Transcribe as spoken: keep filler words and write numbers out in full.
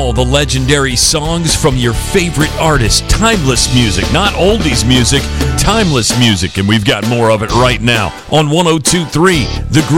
all the legendary songs from your favorite artists. Timeless music, not oldies music, timeless music. And we've got more of it right now on one oh two point three The Groove.